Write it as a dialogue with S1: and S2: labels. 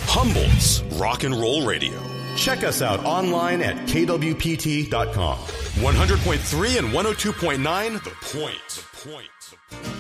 S1: Humboldt's Rock and Roll Radio. Check us out online at kwpt.com. 100.3 and 102.9, The Point.